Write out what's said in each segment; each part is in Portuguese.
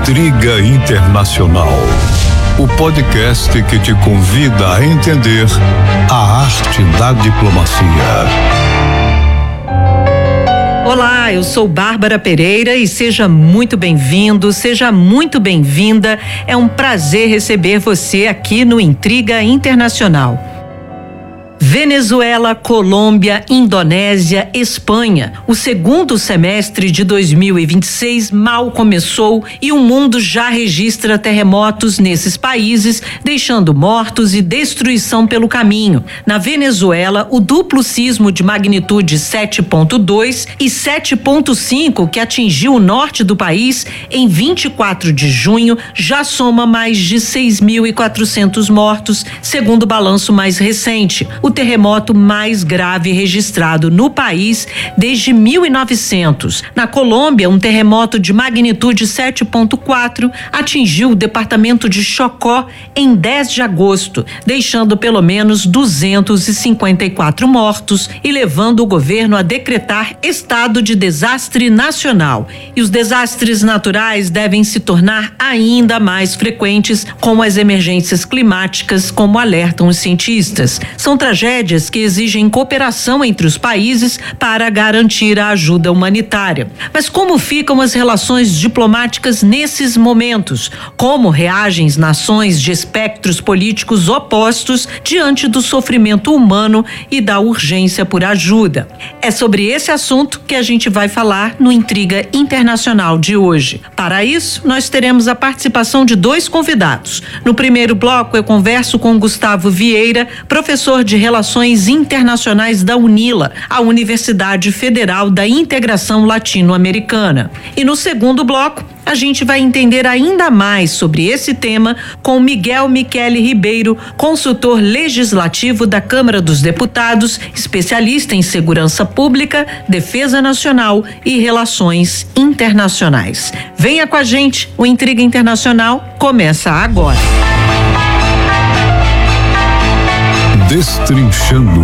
Intriga Internacional, o podcast que te convida a entender a arte da diplomacia. Olá, eu sou Bárbara Pereira e seja muito bem-vindo, seja muito bem-vinda. É um prazer receber você aqui no Intriga Internacional. Venezuela, Colômbia, Indonésia, Espanha. O segundo semestre de 2026 mal começou e o mundo já registra terremotos nesses países, deixando mortos e destruição pelo caminho. Na Venezuela, o duplo sismo de magnitude 7.2 e 7.5 que atingiu o norte do país em 24 de junho já soma mais de 6.400 mortos, segundo o balanço mais recente. O terremoto mais grave registrado no país desde 1900. Na Colômbia, um terremoto de magnitude 7.4 atingiu o departamento de Chocó em 10 de agosto, deixando pelo menos 254 mortos e levando o governo a decretar estado de desastre nacional. E os desastres naturais devem se tornar ainda mais frequentes com as emergências climáticas, como alertam os cientistas. São tragédias que exigem cooperação entre os países para garantir a ajuda humanitária. Mas como ficam as relações diplomáticas nesses momentos? Como reagem as nações de espectros políticos opostos diante do sofrimento humano e da urgência por ajuda? É sobre esse assunto que a gente vai falar no Intriga Internacional de hoje. Para isso, nós teremos a participação de dois convidados. No primeiro bloco, eu converso com Gustavo Vieira, professor de Relações Internacionais da UNILA, a Universidade Federal da Integração Latino-Americana. E no segundo bloco, a gente vai entender ainda mais sobre esse tema com Miguel Michele Ribeiro, consultor legislativo da Câmara dos Deputados, especialista em segurança pública, defesa nacional e relações internacionais. Venha com a gente, o Intriga Internacional começa agora. Destrinchando.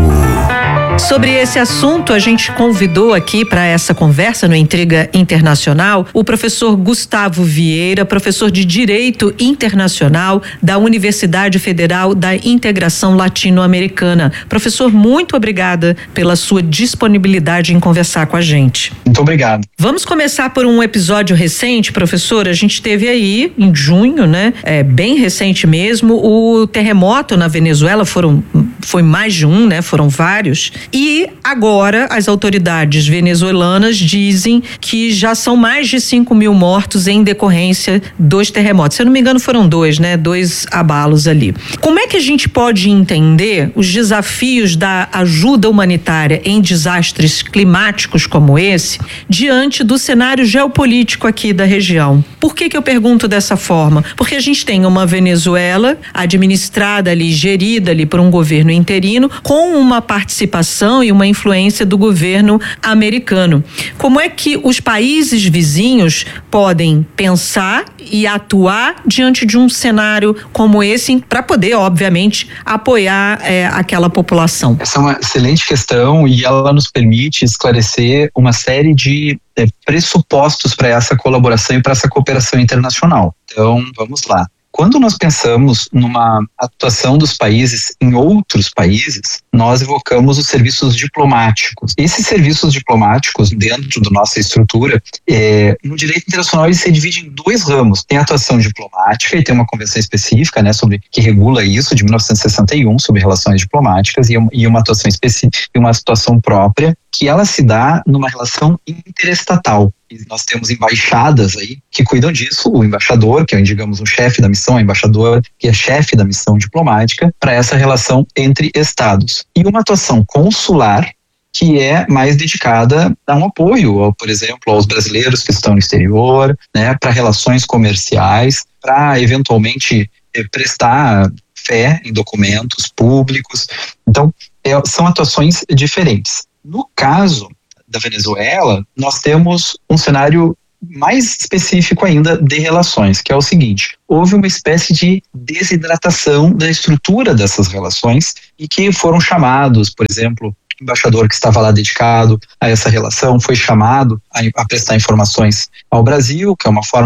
Sobre esse assunto, a gente convidou aqui para essa conversa no Intriga Internacional o professor Gustavo Vieira, professor de Direito Internacional da Universidade Federal da Integração Latino-Americana. Professor, muito obrigada pela sua disponibilidade em conversar com a gente. Muito obrigado. Vamos começar por um episódio recente, professor. A gente teve aí, em junho, né? Bem recente mesmo, o terremoto na Venezuela. Foi mais de um, né? Foram vários. E agora as autoridades venezuelanas dizem que já são mais de 5.000 mortos em decorrência dos terremotos. Se eu não me engano, foram dois, né? 2 abalos ali. Como é que a gente pode entender os desafios da ajuda humanitária em desastres climáticos como esse, diante do cenário geopolítico aqui da região? Por que eu pergunto dessa forma? Porque a gente tem uma Venezuela administrada ali, gerida ali por um governo interino, com uma participação e uma influência do governo americano. Como é que os países vizinhos podem pensar e atuar diante de um cenário como esse para poder, obviamente, apoiar aquela população? Essa é uma excelente questão e ela nos permite esclarecer uma série de pressupostos para essa colaboração e para essa cooperação internacional. Então, vamos lá. Quando nós pensamos numa atuação dos países em outros países, nós evocamos os serviços diplomáticos. Esses serviços diplomáticos, dentro da nossa estrutura, no direito internacional, ele se divide em 2 ramos. Tem a atuação diplomática e tem uma convenção específica, né, que regula isso, de 1961, sobre relações diplomáticas, e uma atuação específica e uma situação própria, que ela se dá numa relação interestatal. E nós temos embaixadas aí que cuidam disso, o embaixador, que é, digamos, o chefe da missão, a embaixadora, que é chefe da missão diplomática, para essa relação entre estados. E uma atuação consular, que é mais dedicada a um apoio, por exemplo, aos brasileiros que estão no exterior, né, para relações comerciais, para eventualmente prestar fé em documentos públicos. Então, são atuações diferentes. No caso da Venezuela, nós temos um cenário mais específico ainda de relações, que é o seguinte: houve uma espécie de desidratação da estrutura dessas relações e que foram chamados, por exemplo, o embaixador que estava lá dedicado a essa relação foi chamado a prestar informações ao Brasil, que é uma forma de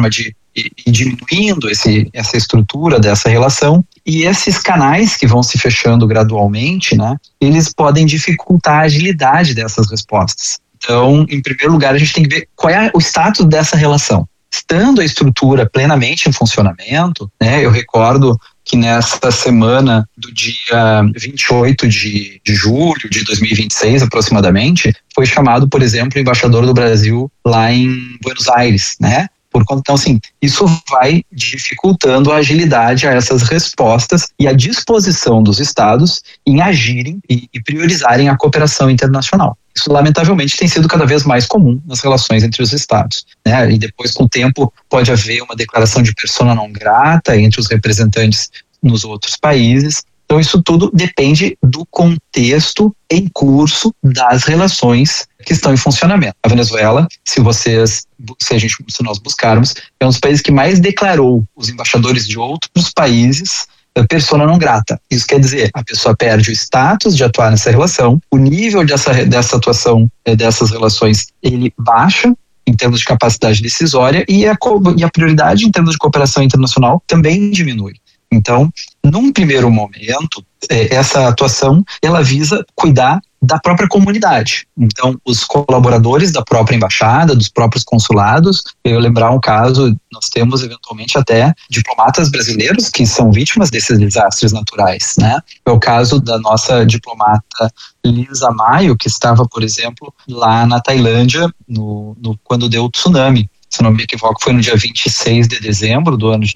e diminuindo essa estrutura dessa relação, e esses canais que vão se fechando gradualmente, né, eles podem dificultar a agilidade dessas respostas. Então, em primeiro lugar, a gente tem que ver qual é o status dessa relação. Estando a estrutura plenamente em funcionamento, né, eu recordo que nessa semana do dia 28 de julho de 2026, aproximadamente, foi chamado, por exemplo, o embaixador do Brasil lá em Buenos Aires, né? Então, assim, isso vai dificultando a agilidade a essas respostas e a disposição dos estados em agirem e priorizarem a cooperação internacional. Isso, lamentavelmente, tem sido cada vez mais comum nas relações entre os estados, né? E depois, com o tempo, pode haver uma declaração de persona não grata entre os representantes nos outros países. Então, isso tudo depende do contexto em curso das relações que estão em funcionamento. A Venezuela, se nós buscarmos, é um dos países que mais declarou os embaixadores de outros países persona não grata. Isso quer dizer, a pessoa perde o status de atuar nessa relação, o nível dessa atuação dessas relações, ele baixa em termos de capacidade decisória e a prioridade em termos de cooperação internacional também diminui. Então, num primeiro momento, essa atuação, ela visa cuidar da própria comunidade. Então, os colaboradores da própria embaixada, dos próprios consulados, eu lembrar um caso, nós temos eventualmente até diplomatas brasileiros que são vítimas desses desastres naturais, né? É o caso da nossa diplomata Lisa Maio, que estava, por exemplo, lá na Tailândia, quando deu o tsunami. Se não me equivoco, foi no dia 26 de dezembro do ano de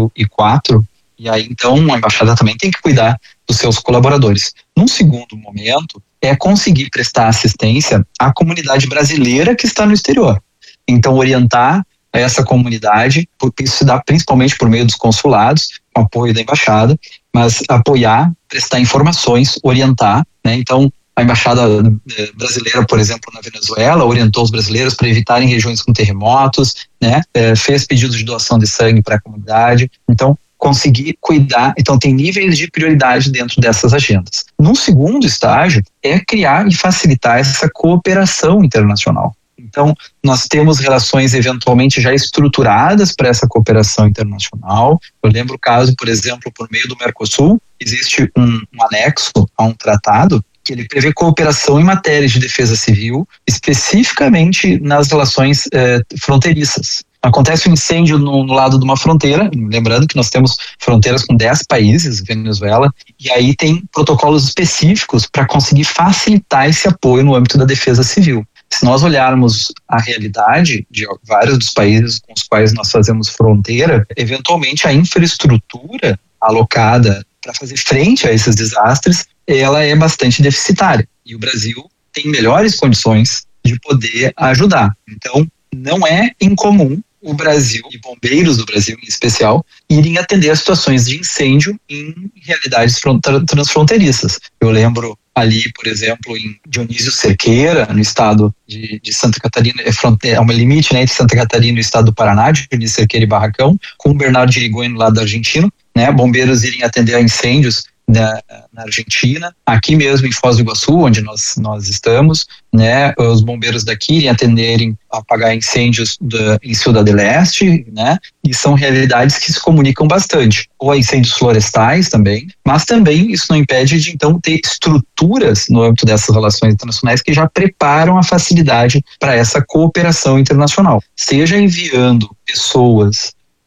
2004, e aí, então, a embaixada também tem que cuidar dos seus colaboradores. Num segundo momento, é conseguir prestar assistência à comunidade brasileira que está no exterior. Então, orientar essa comunidade, isso se dá principalmente por meio dos consulados, com apoio da embaixada, mas apoiar, prestar informações, orientar, né? Então, a embaixada brasileira, por exemplo, na Venezuela, orientou os brasileiros para evitarem regiões com terremotos, né? Fez pedidos de doação de sangue para a comunidade. Então, conseguir cuidar, então tem níveis de prioridade dentro dessas agendas. No segundo estágio, é criar e facilitar essa cooperação internacional. Então, nós temos relações eventualmente já estruturadas para essa cooperação internacional. Eu lembro o caso, por exemplo, por meio do Mercosul, existe um anexo a um tratado que ele prevê cooperação em matéria de defesa civil, especificamente nas relações fronteiriças. Acontece um incêndio no lado de uma fronteira, lembrando que nós temos fronteiras com 10 países, Venezuela, e aí tem protocolos específicos para conseguir facilitar esse apoio no âmbito da defesa civil. Se nós olharmos a realidade de vários dos países com os quais nós fazemos fronteira, eventualmente a infraestrutura alocada para fazer frente a esses desastres, ela é bastante deficitária. E o Brasil tem melhores condições de poder ajudar. Então, não é incomum o Brasil, e bombeiros do Brasil em especial, irem atender a situações de incêndio em realidades transfronteiriças. Eu lembro ali, por exemplo, em Dionísio Cerqueira, no estado de Santa Catarina, é um limite, né, entre Santa Catarina e o estado do Paraná, de Dionísio Cerqueira e Barracão, com o Bernardo de Irigoyen no lado argentino, né, bombeiros irem atender a incêndios na Argentina, aqui mesmo em Foz do Iguaçu, onde nós estamos, né, os bombeiros daqui irem atenderem a apagar incêndios em Ciudad del Este, né, e são realidades que se comunicam bastante, ou incêndios florestais também, mas também isso não impede de então ter estruturas no âmbito dessas relações internacionais que já preparam a facilidade para essa cooperação internacional, seja enviando pessoas,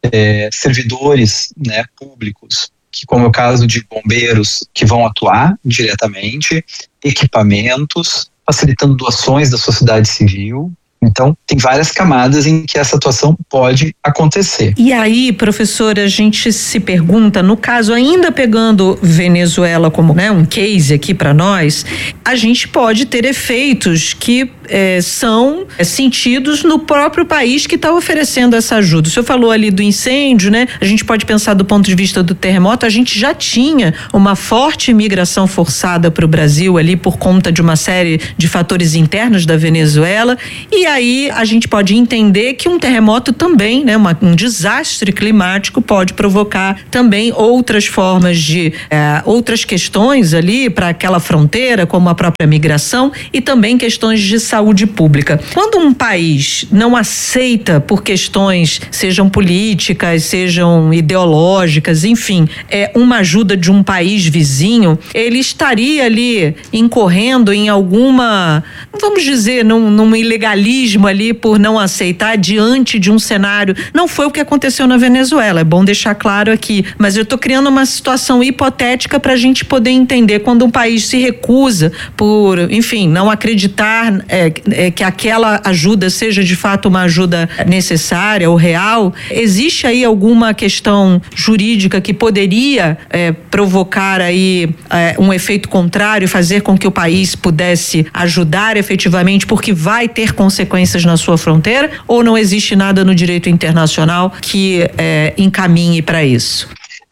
servidores, né, públicos, que, como é o caso de bombeiros que vão atuar diretamente, equipamentos, facilitando doações da sociedade civil. Então, tem várias camadas em que essa atuação pode acontecer. E aí, professora, a gente se pergunta, no caso, ainda pegando Venezuela como, né, um case aqui para nós, a gente pode ter efeitos que são sentidos no próprio país que está oferecendo essa ajuda. O senhor falou ali do incêndio, né? A gente pode pensar do ponto de vista do terremoto, a gente já tinha uma forte imigração forçada para o Brasil ali por conta de uma série de fatores internos da Venezuela, e aí a gente pode entender que um terremoto também, né, um desastre climático pode provocar também outras formas de outras questões ali para aquela fronteira, como a própria migração e também questões de saúde saúde pública. Quando um país não aceita por questões, sejam políticas, sejam ideológicas, enfim, uma ajuda de um país vizinho, ele estaria ali incorrendo em alguma, vamos dizer, num ilegalismo ali por não aceitar diante de um cenário. Não foi o que aconteceu na Venezuela, é bom deixar claro aqui, mas eu estou criando uma situação hipotética para a gente poder entender quando um país se recusa por, enfim, não acreditar que aquela ajuda seja de fato uma ajuda necessária ou real. Existe aí alguma questão jurídica que poderia provocar aí um efeito contrário, fazer com que o país pudesse ajudar efetivamente porque vai ter consequências na sua fronteira, ou não existe nada no direito internacional que encaminhe para isso?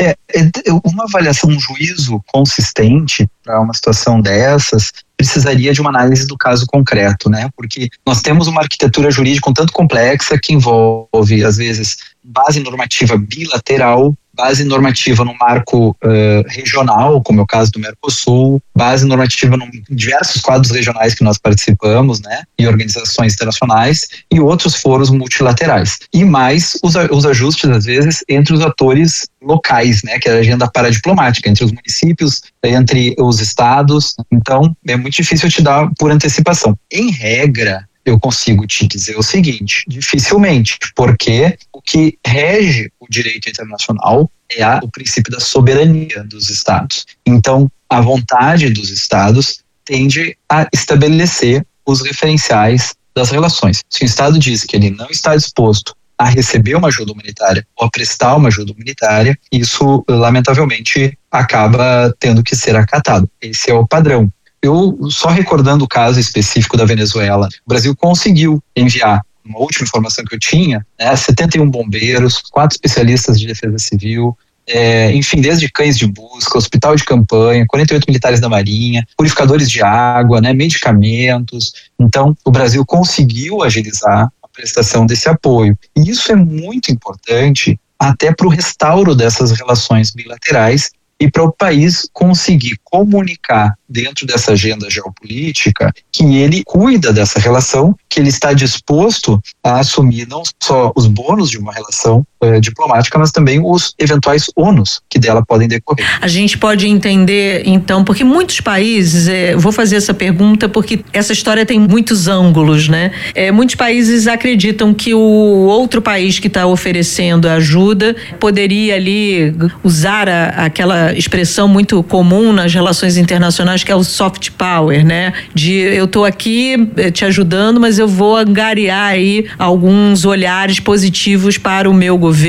Uma avaliação, um juízo consistente para uma situação dessas precisaria de uma análise do caso concreto, né? Porque nós temos uma arquitetura jurídica um tanto complexa que envolve, às vezes, base normativa bilateral, base normativa no marco regional, como é o caso do Mercosul, base normativa em diversos quadros regionais que nós participamos, né, e organizações internacionais, e outros foros multilaterais. E mais os ajustes, às vezes, entre os atores locais, né, que é a agenda paradiplomática, entre os municípios, entre os estados. Então, é muito difícil eu te dar por antecipação. Em regra, eu consigo te dizer o seguinte: dificilmente, porque o que rege o direito internacional é o princípio da soberania dos estados. Então, a vontade dos estados tende a estabelecer os referenciais das relações. Se o estado diz que ele não está disposto a receber uma ajuda humanitária ou a prestar uma ajuda humanitária, isso, lamentavelmente, acaba tendo que ser acatado. Esse é o padrão. Eu, só recordando o caso específico da Venezuela, o Brasil conseguiu enviar, uma última informação que eu tinha, 71 bombeiros, 4 especialistas de defesa civil, enfim, desde cães de busca, hospital de campanha, 48 militares da Marinha, purificadores de água, medicamentos. Então, o Brasil conseguiu agilizar a prestação desse apoio. E isso é muito importante até para o restauro dessas relações bilaterais e para o país conseguir comunicar dentro dessa agenda geopolítica que ele cuida dessa relação, que ele está disposto a assumir não só os bônus de uma relação diplomática, mas também os eventuais ônus que dela podem decorrer. A gente pode entender, então, porque muitos países, vou fazer essa pergunta porque essa história tem muitos ângulos, né? Muitos países acreditam que o outro país que está oferecendo ajuda poderia ali usar aquela expressão muito comum nas relações internacionais, que é o soft power, né? De eu estou aqui te ajudando, mas eu vou angariar aí alguns olhares positivos para o meu governo.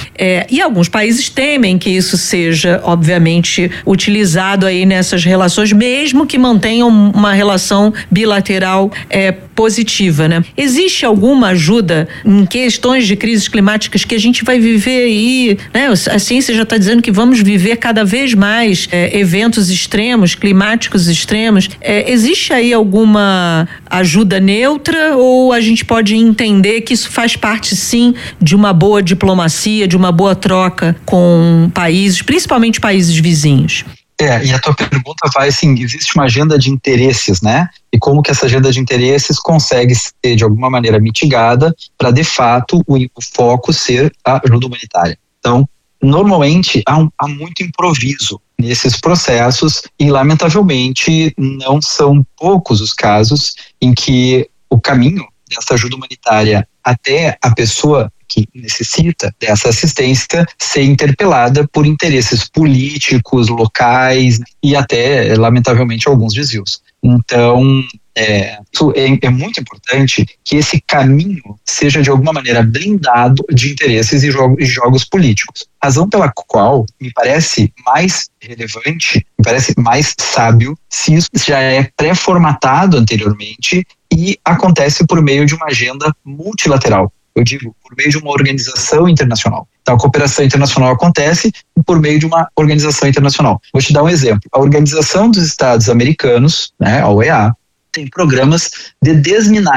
E alguns países temem que isso seja, obviamente, utilizado aí nessas relações, mesmo que mantenham uma relação bilateral positiva, né? Existe alguma ajuda em questões de crises climáticas que a gente vai viver aí, né? A ciência já está dizendo que vamos viver cada vez mais eventos extremos, climáticos extremos. Existe aí alguma ajuda neutra ou a gente pode entender que isso faz parte, sim, de uma boa diplomacia, de uma boa troca com países, principalmente países vizinhos? E a tua pergunta vai assim, existe uma agenda de interesses, né? E como que essa agenda de interesses consegue ser de alguma maneira mitigada para, de fato, o foco ser a ajuda humanitária. Então, normalmente há muito improviso nesses processos e, lamentavelmente, não são poucos os casos em que o caminho dessa ajuda humanitária até a pessoa que necessita dessa assistência ser interpelada por interesses políticos, locais e até, lamentavelmente, alguns desvios. Então, isso é muito importante que esse caminho seja de alguma maneira blindado de interesses e jogos políticos. Razão pela qual me parece mais relevante, me parece mais sábio se isso já é pré-formatado anteriormente e acontece por meio de uma agenda multilateral. Eu digo, por meio de uma organização internacional. Então, a cooperação internacional acontece por meio de uma organização internacional. Vou te dar um exemplo. A Organização dos Estados Americanos, a OEA, tem programas de desminagem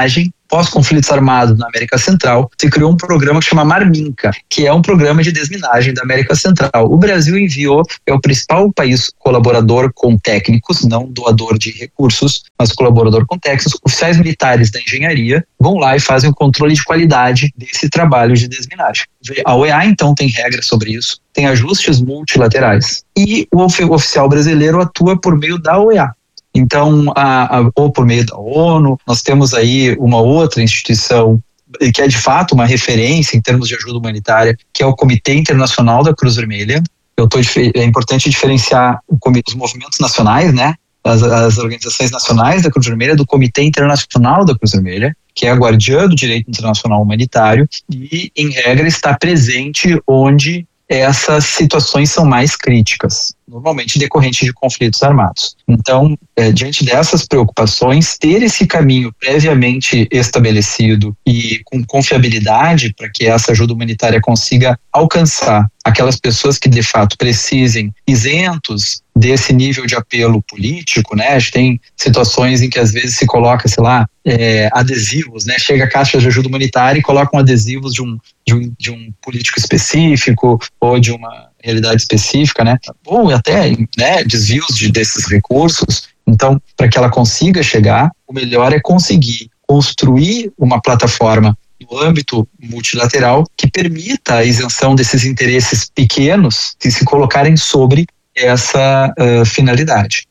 pós-conflitos armados na América Central, se criou um programa que chama Marminca, que é um programa de desminagem da América Central. O Brasil enviou, é o principal país colaborador com técnicos, não doador de recursos, mas colaborador com técnicos. Oficiais militares da engenharia vão lá e fazem o controle de qualidade desse trabalho de desminagem. A OEA, então, tem regras sobre isso, tem ajustes multilaterais. E o oficial brasileiro atua por meio da OEA. Então, ou por meio da ONU, nós temos aí uma outra instituição que é de fato uma referência em termos de ajuda humanitária, que é o Comitê Internacional da Cruz Vermelha. É importante diferenciar os movimentos nacionais, né? As organizações nacionais da Cruz Vermelha do Comitê Internacional da Cruz Vermelha, que é a guardiã do direito internacional humanitário e, em regra, está presente onde essas situações são mais críticas, normalmente decorrentes de conflitos armados. Então, diante dessas preocupações, ter esse caminho previamente estabelecido e com confiabilidade para que essa ajuda humanitária consiga alcançar aquelas pessoas que de fato precisem, isentos desse nível de apelo político, né? A gente tem situações em que às vezes se coloca, sei lá, adesivos, né? Chega a caixa de ajuda humanitária e colocam adesivos de um político específico ou de uma realidade específica, né? Ou até, né, desvios desses recursos. Então, para que ela consiga chegar, o melhor é conseguir construir uma plataforma no âmbito multilateral que permita a isenção desses interesses pequenos de se colocarem sobre essa finalidade.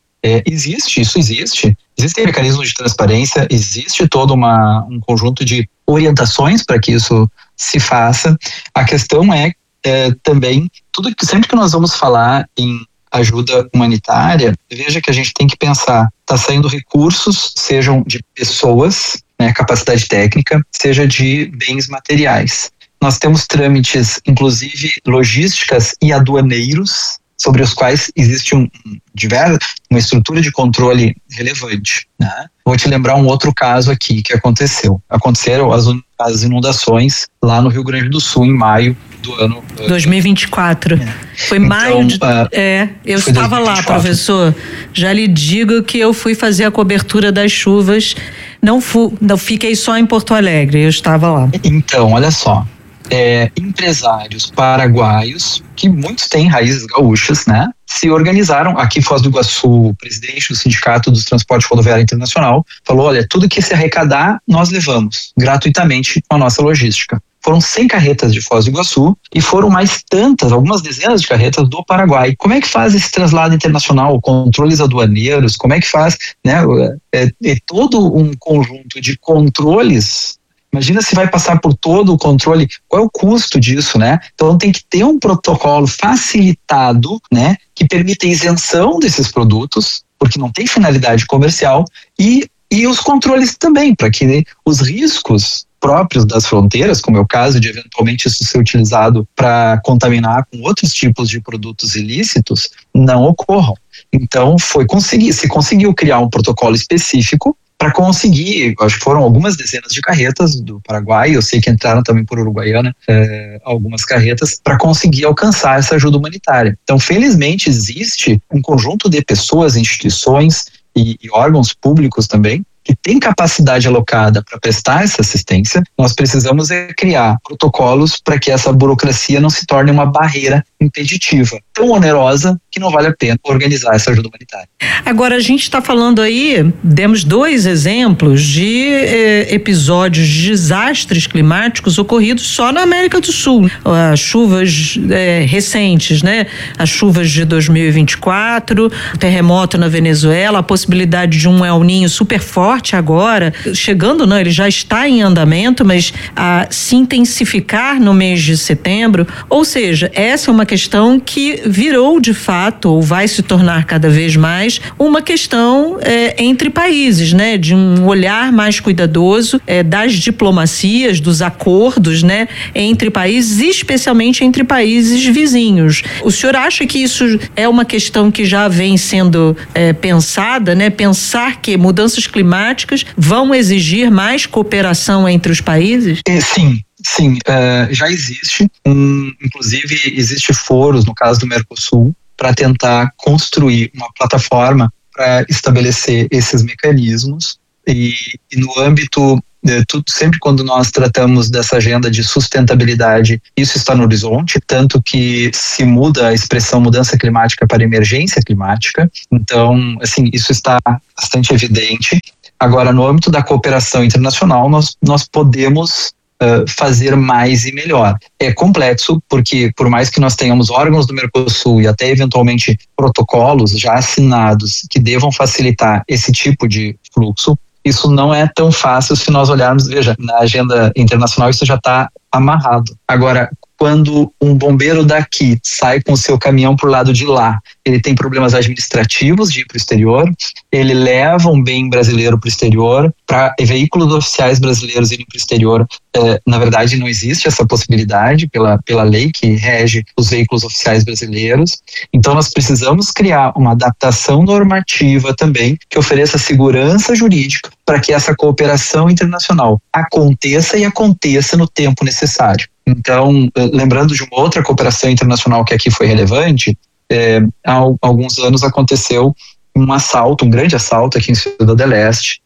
Existem mecanismos de transparência, existe todo um conjunto de orientações para que isso se faça. A questão também, sempre que nós vamos falar em ajuda humanitária, veja que a gente tem que pensar, está saindo recursos, sejam de pessoas, né, capacidade técnica, seja de bens materiais. Nós temos trâmites, inclusive logísticas e aduaneiros, sobre os quais existe uma estrutura de controle relevante, né? Vou te lembrar um outro caso aqui que aconteceu. Aconteceram as inundações lá no Rio Grande do Sul em maio do ano 2024. Foi maio eu estava 2024. Lá, professor. Já lhe digo que eu fui fazer a cobertura das chuvas. Não fiquei só em Porto Alegre, eu estava lá. Então, olha só. Empresários paraguaios, que muitos têm raízes gaúchas, né? Se organizaram, aqui em Foz do Iguaçu, o presidente do Sindicato dos Transportes Rodoviário Internacional falou, olha, tudo que se arrecadar, nós levamos gratuitamente com a nossa logística. Foram 100 carretas de Foz do Iguaçu e foram mais tantas, algumas dezenas de carretas do Paraguai. Como é que faz esse traslado internacional, controles aduaneiros, como é que faz, né? É todo um conjunto de controles. Imagina se vai passar por todo o controle, qual é o custo disso, né? Então tem que ter um protocolo facilitado, né? Que permita a isenção desses produtos, porque não tem finalidade comercial, e os controles também, para que os riscos próprios das fronteiras, como é o caso de eventualmente isso ser utilizado para contaminar com outros tipos de produtos ilícitos, não ocorram. Então se conseguiu criar um protocolo específico para conseguir, acho que foram algumas dezenas de carretas do Paraguai, eu sei que entraram também por Uruguaiana, algumas carretas, para conseguir alcançar essa ajuda humanitária. Então, felizmente, existe um conjunto de pessoas, instituições e órgãos públicos também, que tem capacidade alocada para prestar essa assistência. Nós precisamos criar protocolos para que essa burocracia não se torne uma barreira impeditiva, tão onerosa que não vale a pena organizar essa ajuda humanitária. Agora, a gente está falando aí, demos 2 exemplos de episódios de desastres climáticos ocorridos só na América do Sul. As chuvas recentes, né? As chuvas de 2024, o terremoto na Venezuela, a possibilidade de um El Niño super forte agora, chegando não, ele já está em andamento, mas a se intensificar no mês de setembro, ou seja, essa é uma questão que virou de fato, ou vai se tornar cada vez mais, uma questão entre países, né? De um olhar mais cuidadoso das diplomacias, dos acordos, né? Entre países, especialmente entre países vizinhos. O senhor acha que isso é uma questão que já vem sendo pensada, né? Pensar que mudanças climáticas vão exigir mais cooperação entre os países? Sim, já existe. Inclusive, existe foros, no caso do Mercosul, para tentar construir uma plataforma para estabelecer esses mecanismos. E no âmbito sempre quando nós tratamos dessa agenda de sustentabilidade, isso está no horizonte, tanto que se muda a expressão mudança climática para emergência climática. Então, assim, isso está bastante evidente. Agora, no âmbito da cooperação internacional, nós podemos fazer mais e melhor. É complexo, porque por mais que nós tenhamos órgãos do Mercosul e até eventualmente protocolos já assinados que devam facilitar esse tipo de fluxo, isso não é tão fácil se nós olharmos, veja, na agenda internacional isso já está amarrado. Agora, quando um bombeiro daqui sai com o seu caminhão para o lado de lá, ele tem problemas administrativos de ir para o exterior, ele leva um bem brasileiro para o exterior, para veículos oficiais brasileiros irem para o exterior, na verdade não existe essa possibilidade pela lei que rege os veículos oficiais brasileiros. Então nós precisamos criar uma adaptação normativa também que ofereça segurança jurídica para que essa cooperação internacional aconteça e aconteça no tempo necessário. Então, lembrando de uma outra cooperação internacional que aqui foi relevante, há alguns anos aconteceu um grande assalto aqui em Ciudad del Este,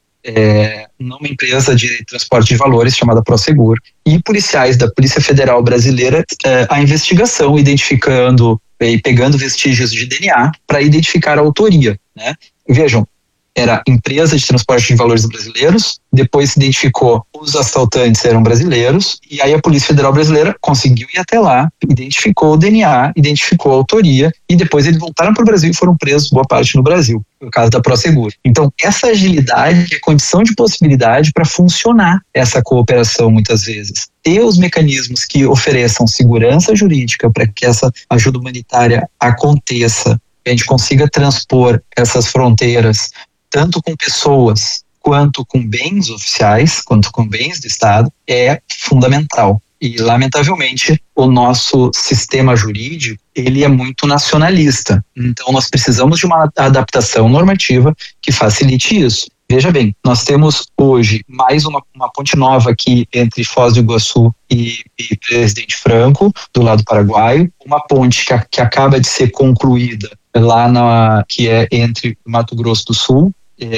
numa empresa de transporte de valores chamada Prosegur, e policiais da Polícia Federal Brasileira, a investigação, identificando e pegando vestígios de DNA para identificar a autoria, né? Vejam, era empresa de transporte de valores brasileiros, depois se identificou os assaltantes eram brasileiros, e aí a Polícia Federal Brasileira conseguiu ir até lá, identificou o DNA, identificou a autoria, e depois eles voltaram para o Brasil e foram presos, boa parte no Brasil, no caso da Prosegur. Então, essa agilidade é condição de possibilidade para funcionar essa cooperação muitas vezes. Ter os mecanismos que ofereçam segurança jurídica para que essa ajuda humanitária aconteça, que a gente consiga transpor essas fronteiras tanto com pessoas, quanto com bens oficiais, quanto com bens do Estado, é fundamental. E, lamentavelmente, o nosso sistema jurídico, ele é muito nacionalista. Então, nós precisamos de uma adaptação normativa que facilite isso. Veja bem, nós temos hoje mais uma ponte nova aqui entre Foz do Iguaçu e Presidente Franco, do lado paraguaio, uma ponte que acaba de ser concluída lá que é entre Mato Grosso do Sul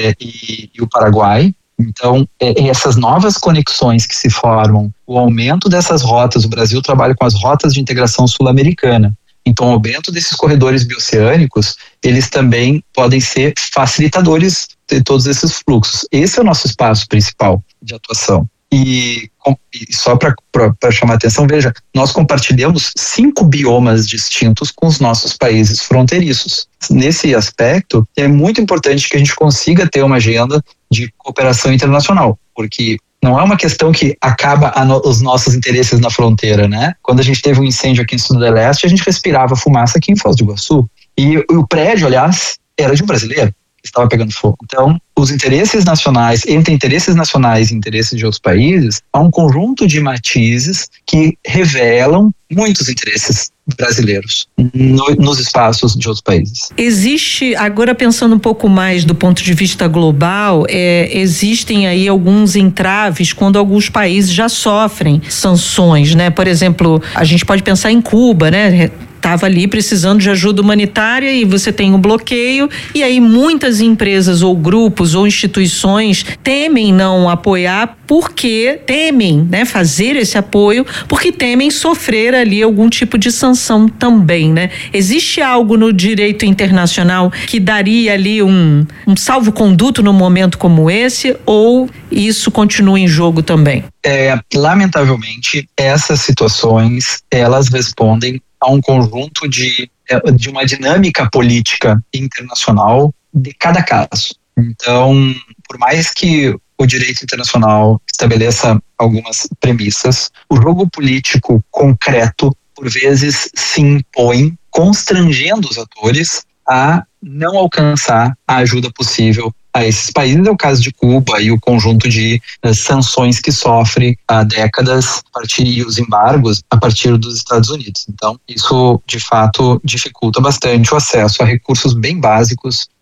e o Paraguai. Então, essas novas conexões que se formam, o aumento dessas rotas, o Brasil trabalha com as rotas de integração sul-americana. Então, o aumento desses corredores bioceânicos, eles também podem ser facilitadores de todos esses fluxos. Esse é o nosso espaço principal de atuação. E só para chamar a atenção, veja, nós compartilhamos 5 biomas distintos com os nossos países fronteiriços. Nesse aspecto, é muito importante que a gente consiga ter uma agenda de cooperação internacional, porque não é uma questão que acaba os nossos interesses na fronteira, né? Quando a gente teve um incêndio aqui em Ciudad del Este, a gente respirava fumaça aqui em Foz do Iguaçu. E o prédio, aliás, era de um brasileiro que estava pegando fogo. Então, os interesses nacionais, entre interesses nacionais e interesses de outros países, há um conjunto de matizes que revelam muitos interesses brasileiros nos espaços de outros países. Existe, agora pensando um pouco mais do ponto de vista global, existem aí alguns entraves quando alguns países já sofrem sanções, né? Por exemplo, a gente pode pensar em Cuba, né? Estava ali precisando de ajuda humanitária e você tem um bloqueio, e aí muitas empresas ou grupos ou instituições temem não apoiar porque temem, né, fazer esse apoio, porque temem sofrer ali algum tipo de sanção também, né? Existe algo no direito internacional que daria ali um salvo-conduto num momento como esse, ou isso continua em jogo também? Lamentavelmente, essas situações, elas respondem a um conjunto de uma dinâmica política internacional de cada caso. Então, por mais que o direito internacional estabeleça algumas premissas, o jogo político concreto, por vezes, se impõe, constrangendo os atores a não alcançar a ajuda possível a esses países. É o caso de Cuba e o conjunto de sanções que sofre há décadas e os embargos a partir dos Estados Unidos. Então, isso, de fato, dificulta bastante o acesso a recursos bem básicos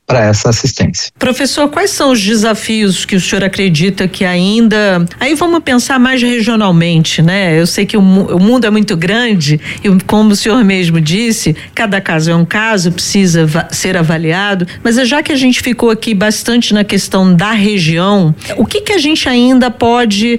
para essa assistência. Professor, quais são os desafios que o senhor acredita que ainda... Aí vamos pensar mais regionalmente, né? Eu sei que o mundo é muito grande e, como o senhor mesmo disse, cada caso é um caso, precisa ser avaliado, mas já que a gente ficou aqui bastante na questão da região, o que a gente ainda pode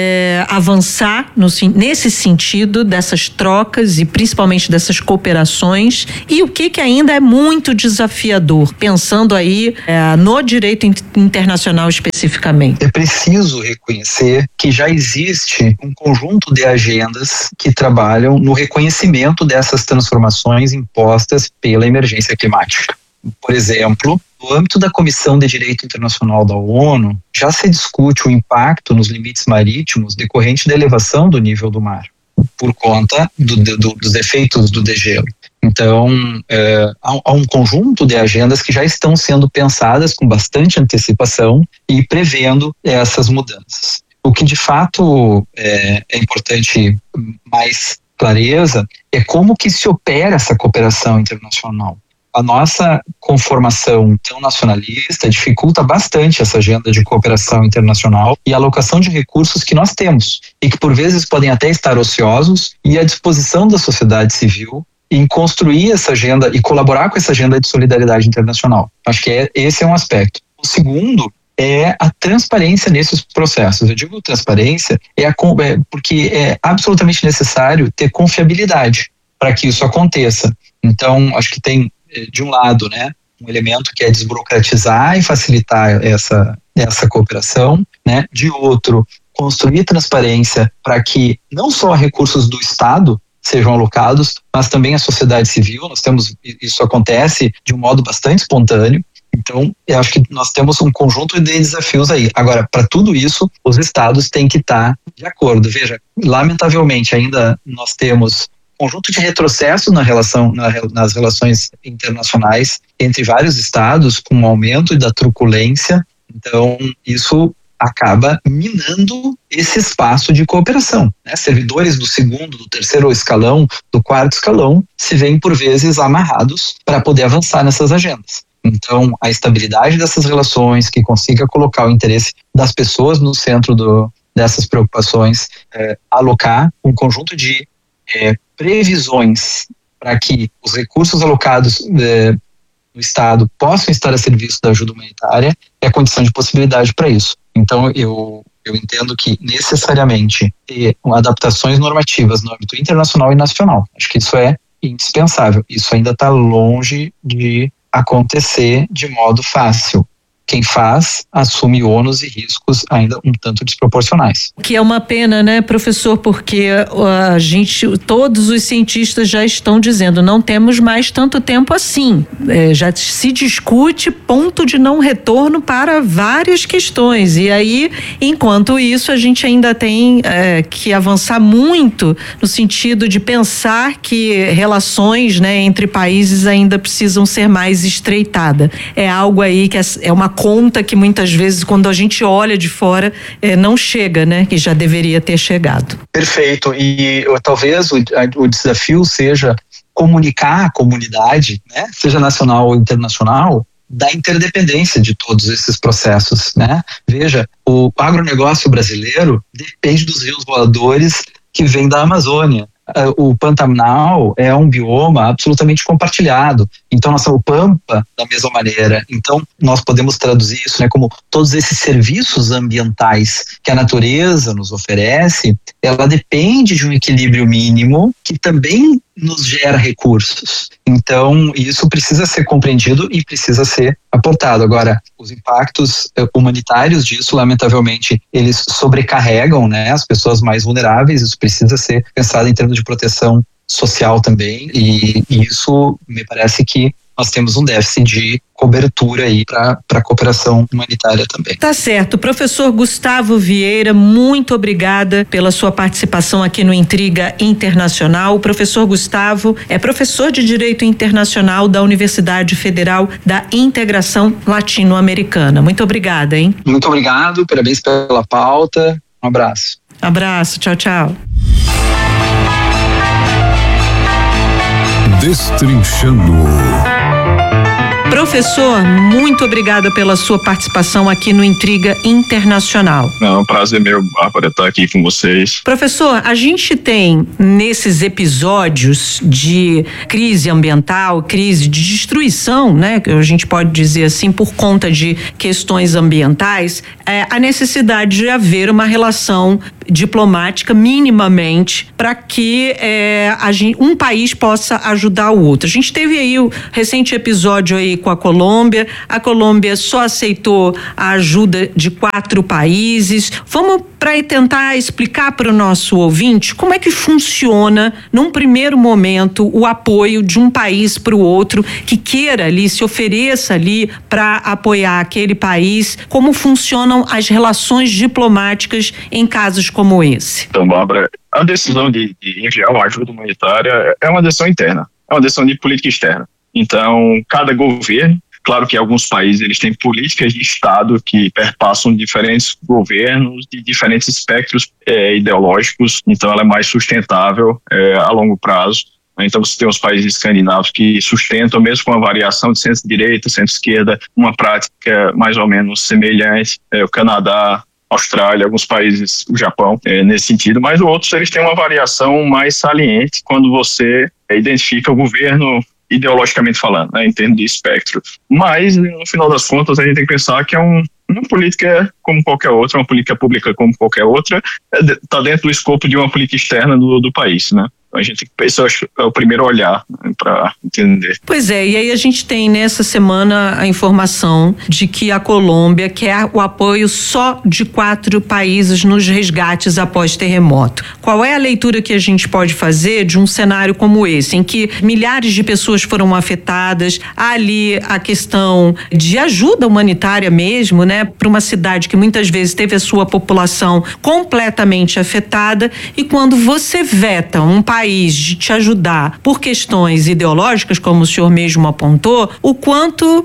avançar nesse sentido dessas trocas e principalmente dessas cooperações, e o que ainda é muito desafiador, pensando aí no direito internacional especificamente? É preciso reconhecer que já existe um conjunto de agendas que trabalham no reconhecimento dessas transformações impostas pela emergência climática. Por exemplo, no âmbito da Comissão de Direito Internacional da ONU, já se discute o impacto nos limites marítimos decorrente da elevação do nível do mar, por conta dos efeitos do degelo. Então, há um conjunto de agendas que já estão sendo pensadas com bastante antecipação e prevendo essas mudanças. O que de fato é importante mais clareza é como que se opera essa cooperação internacional. A nossa conformação tão nacionalista dificulta bastante essa agenda de cooperação internacional e a alocação de recursos que nós temos e que por vezes podem até estar ociosos e à disposição da sociedade civil em construir essa agenda e colaborar com essa agenda de solidariedade internacional. Acho que esse é um aspecto. O segundo é a transparência nesses processos. Eu digo transparência porque é absolutamente necessário ter confiabilidade para que isso aconteça. Então, acho que tem, de um lado, né, um elemento que é desburocratizar e facilitar essa cooperação, né? De outro, construir transparência para que não só recursos do Estado sejam alocados, mas também a sociedade civil. Isso acontece de um modo bastante espontâneo. Então, eu acho que nós temos um conjunto de desafios aí. Agora, para tudo isso, os estados têm que estar de acordo. Veja, lamentavelmente ainda nós temos um conjunto de retrocesso nas relações internacionais entre vários estados, com um aumento da truculência. Então, isso acaba minando esse espaço de cooperação, né? Servidores do segundo, do terceiro escalão, do quarto escalão, se veem por vezes amarrados para poder avançar nessas agendas. Então, a estabilidade dessas relações, que consiga colocar o interesse das pessoas no centro dessas preocupações, alocar um conjunto de previsões para que os recursos alocados no Estado possam estar a serviço da ajuda humanitária, é a condição de possibilidade para isso. Então, eu entendo que necessariamente ter adaptações normativas no âmbito internacional e nacional, acho que isso é indispensável. Isso ainda está longe de acontecer de modo fácil. Quem faz assume ônus e riscos ainda um tanto desproporcionais. Que é uma pena, né, professor, porque todos os cientistas já estão dizendo, não temos mais tanto tempo assim. Já se discute ponto de não retorno para várias questões. E aí, enquanto isso, a gente ainda tem que avançar muito no sentido de pensar que relações, né, entre países ainda precisam ser mais estreitadas. É algo aí que é uma conta que muitas vezes, quando a gente olha de fora, não chega, né? Que já deveria ter chegado. Perfeito. E talvez o desafio seja comunicar à comunidade, né? Seja nacional ou internacional, da interdependência de todos esses processos, né? Veja, o agronegócio brasileiro depende dos rios voadores que vêm da Amazônia. O Pantanal é um bioma absolutamente compartilhado. Então, o Pampa, da mesma maneira. Então, nós podemos traduzir isso, né, como todos esses serviços ambientais que a natureza nos oferece, ela depende de um equilíbrio mínimo que também nos gera recursos. Então, isso precisa ser compreendido e precisa ser aportado. Agora, os impactos humanitários disso, lamentavelmente, eles sobrecarregam, né, as pessoas mais vulneráveis. Isso precisa ser pensado em termos de proteção social também, e isso me parece que nós temos um déficit de cobertura aí para a cooperação humanitária também. Tá certo. Professor Gustavo Vieira, muito obrigada pela sua participação aqui no Intriga Internacional. O professor Gustavo é professor de Direito Internacional da Universidade Federal da Integração Latino-Americana. Muito obrigada, hein? Muito obrigado, parabéns pela pauta. Um abraço. Abraço, tchau, tchau. Destrinchando Professor, muito obrigada pela sua participação aqui no Intriga Internacional. É um prazer meu, Bárbara, estar aqui com vocês. Professor, a gente tem nesses episódios de crise ambiental, crise de destruição, né, que a gente pode dizer assim, por conta de questões ambientais, a necessidade de haver uma relação diplomática minimamente para que um país possa ajudar o outro. A gente teve aí o recente episódio aí com a Colômbia só aceitou a ajuda de 4 países. Vamos para tentar explicar para o nosso ouvinte como é que funciona num primeiro momento o apoio de um país para o outro que queira ali, se ofereça ali para apoiar aquele país, como funcionam as relações diplomáticas em casos como esse. Então, Bárbara, a decisão de enviar uma ajuda humanitária é uma decisão interna, é uma decisão de política externa. Então, cada governo, claro que alguns países eles têm políticas de Estado que perpassam diferentes governos de diferentes espectros ideológicos, então ela é mais sustentável a longo prazo. Então você tem os países escandinavos que sustentam, mesmo com a variação de centro-direita, centro-esquerda, uma prática mais ou menos semelhante, o Canadá, Austrália, alguns países, o Japão, nesse sentido, mas outros eles têm uma variação mais saliente quando você identifica o governo ideologicamente falando, né, em termos de espectro. Mas, no final das contas, a gente tem que pensar que é uma política como qualquer outra, uma política pública como qualquer outra, está dentro do escopo de uma política externa do país, né? A gente tem que pensar, acho que é o primeiro olhar, né, para entender. Pois é, e aí a gente tem nessa semana a informação de que a Colômbia quer o apoio só de 4 países nos resgates após terremoto. Qual é a leitura que a gente pode fazer de um cenário como esse, em que milhares de pessoas foram afetadas, há ali a questão de ajuda humanitária mesmo, né, para uma cidade que muitas vezes teve a sua população completamente afetada, e quando você veta um país de te ajudar por questões ideológicas, como o senhor mesmo apontou, o quanto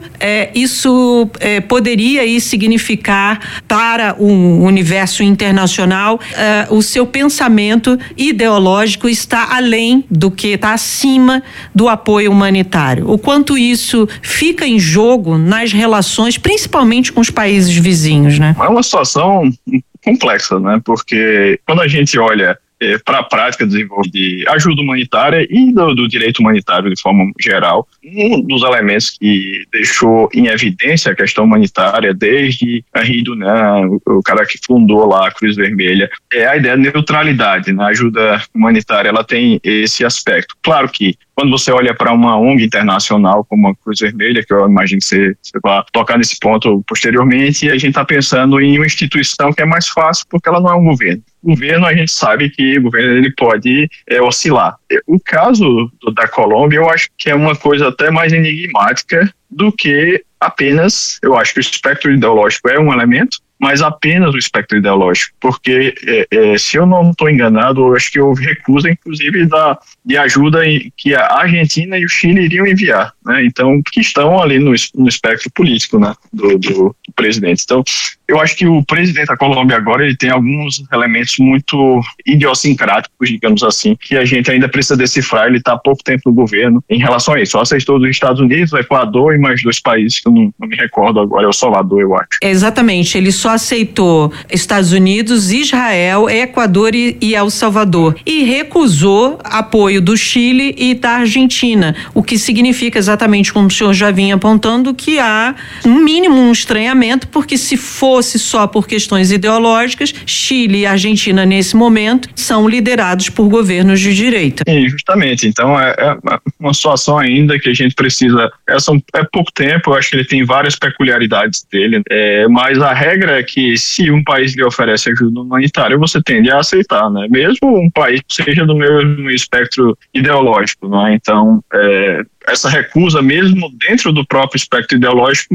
isso poderia aí significar para o universo internacional. O seu pensamento ideológico está além do que, está acima do apoio humanitário. O quanto isso fica em jogo nas relações, principalmente com os países vizinhos, né? É uma situação complexa, né? Porque quando a gente olha para a prática de ajuda humanitária e do direito humanitário de forma geral, um dos elementos que deixou em evidência a questão humanitária desde Henri Dunant, o cara que fundou lá a Cruz Vermelha, é a ideia de neutralidade, né? A ajuda humanitária ela tem esse aspecto. Claro que quando você olha para uma ONG internacional como a Cruz Vermelha, que eu imagino que você vai tocar nesse ponto posteriormente, a gente está pensando em uma instituição que é mais fácil porque ela não é um governo. O governo, a gente sabe que o governo ele pode oscilar. O caso da Colômbia, eu acho que é uma coisa até mais enigmática do que apenas, eu acho que o espectro ideológico é um elemento, mas apenas o espectro ideológico, porque se eu não estou enganado, eu acho que houve recusa, inclusive, de ajuda que a Argentina e o Chile iriam enviar, né? Então, que estão ali no espectro político, né, do presidente. Então, eu acho que o presidente da Colômbia agora, ele tem alguns elementos muito idiosincráticos, digamos assim, que a gente ainda precisa decifrar. Ele está há pouco tempo no governo em relação a isso. Só aceitou dos Estados Unidos, o Equador e mais 2 países que eu não me recordo agora, é o Salvador, eu acho. Exatamente, ele só aceitou Estados Unidos, Israel, Equador e El Salvador, e recusou apoio do Chile e da Argentina, o que significa exatamente, como o senhor já vinha apontando, que há no mínimo um estranhamento, porque se fosse só por questões ideológicas, Chile e Argentina nesse momento são liderados por governos de direita. Sim, justamente, então é uma situação ainda que a gente precisa, é pouco tempo, eu acho que ele tem várias peculiaridades dele, mas a regra é que se um país lhe oferece ajuda humanitária, você tende a aceitar, né? Mesmo um país que seja do mesmo espectro ideológico, né? Então, essa recusa, mesmo dentro do próprio espectro ideológico,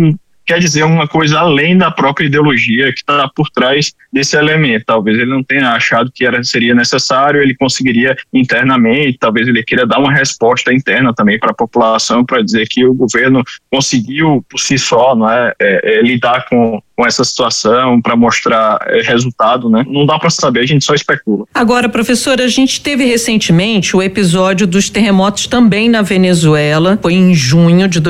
quer dizer uma coisa além da própria ideologia que está por trás desse elemento. Talvez ele não tenha achado que seria necessário, ele conseguiria internamente, talvez ele queira dar uma resposta interna também para a população, para dizer que o governo conseguiu por si só, não é, lidar com essa situação, para mostrar resultado, né? Não dá para saber, a gente só especula. Agora, professora, a gente teve recentemente o episódio dos terremotos também na Venezuela, foi em junho de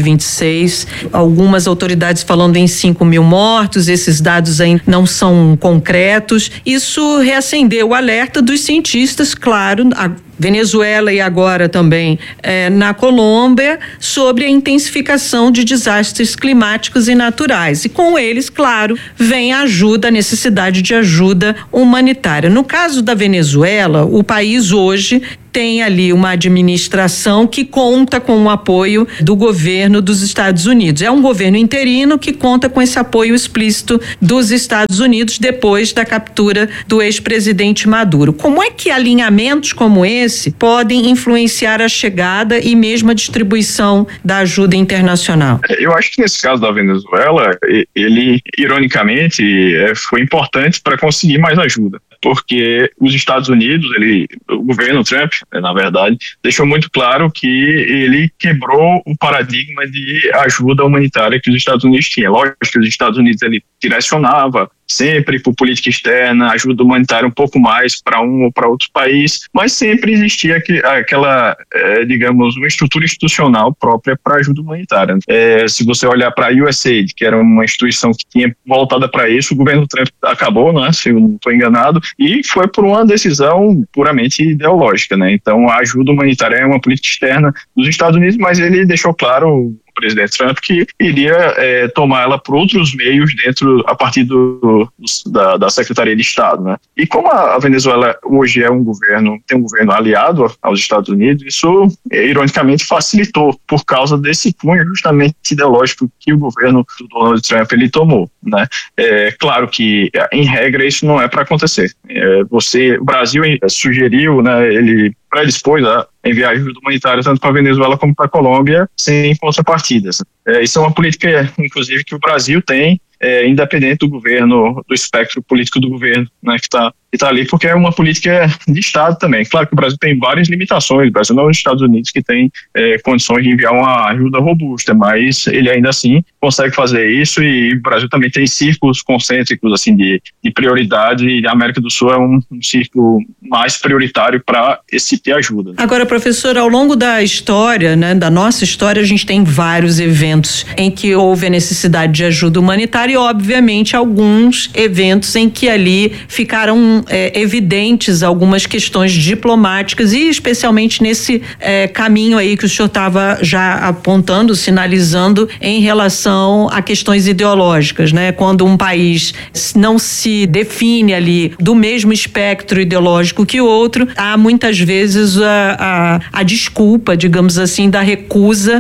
2026, algumas autoridades falando em 5.000 mortos, esses dados ainda não são concretos. Isso reacendeu o alerta dos cientistas, claro, a Venezuela e agora também na Colômbia, sobre a intensificação de desastres climáticos e naturais. E com eles, claro, vem a necessidade de ajuda humanitária. No caso da Venezuela, o país hoje tem ali uma administração que conta com o apoio do governo dos Estados Unidos. É um governo interino que conta com esse apoio explícito dos Estados Unidos depois da captura do ex-presidente Maduro. Como é que alinhamentos como esse podem influenciar a chegada e mesmo a distribuição da ajuda internacional? Eu acho que nesse caso da Venezuela, ele, ironicamente, foi importante para conseguir mais ajuda. Porque os Estados Unidos, o governo Trump, na verdade, deixou muito claro que ele quebrou o paradigma de ajuda humanitária que os Estados Unidos tinham. Lógico que os Estados Unidos ele direcionava sempre por política externa, ajuda humanitária um pouco mais para um ou para outro país, mas sempre existia aquela, digamos, uma estrutura institucional própria para ajuda humanitária. Se você olhar para a USAID, que era uma instituição que tinha voltada para isso, o governo Trump acabou, né, se eu não estou enganado, e foi por uma decisão puramente ideológica, né? Então a ajuda humanitária é uma política externa dos Estados Unidos, mas ele deixou claro, o presidente Trump, que iria tomar ela por outros meios a partir da Secretaria de Estado, né? E como a Venezuela hoje tem um governo aliado aos Estados Unidos, isso ironicamente facilitou por causa desse cunho justamente ideológico que o governo do Donald Trump ele tomou, né? Claro que em regra isso não é para acontecer. O Brasil sugeriu, né? Ele predispôs a enviar ajuda humanitária tanto para a Venezuela como para a Colômbia sem contrapartidas. Isso é uma política, inclusive, que o Brasil tem, independente do governo, do espectro político do governo, né, que está ali, porque é uma política de Estado também. Claro que o Brasil tem várias limitações, o Brasil não é os Estados Unidos que tem condições de enviar uma ajuda robusta, mas ele ainda assim consegue fazer isso, e o Brasil também tem círculos concêntricos assim, de prioridade, e a América do Sul é um círculo mais prioritário para esse tipo de ajuda. Agora, professor, ao longo da história, né, da nossa história, a gente tem vários eventos em que houve a necessidade de ajuda humanitária e, obviamente, alguns eventos em que ali ficaram evidentes algumas questões diplomáticas, e especialmente nesse caminho aí que o senhor estava já apontando, sinalizando em relação a questões ideológicas, né? Quando um país não se define ali do mesmo espectro ideológico que o outro, há muitas vezes a desculpa, digamos assim, da recusa